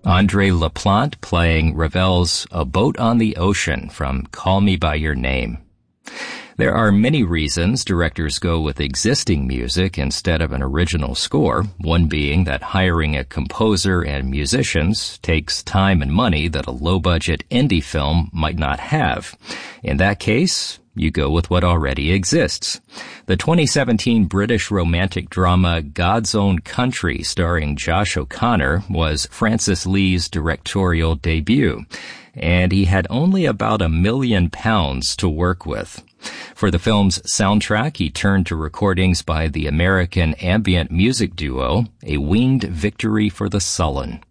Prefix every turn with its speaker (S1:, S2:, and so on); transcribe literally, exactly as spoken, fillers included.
S1: Andre LaPlante playing Ravel's A Boat on the Ocean from Call Me by Your Name. There are many reasons directors go with existing music instead of an original score, one being that hiring a composer and musicians takes time and money that a low-budget indie film might not have. In that case, you go with what already exists. The twenty seventeen British romantic drama God's Own Country, starring Josh O'Connor, was Francis Lee's directorial debut, and he had only about a million pounds to work with. For the film's soundtrack, he turned to recordings by the American ambient music duo A Winged Victory for the Sullen.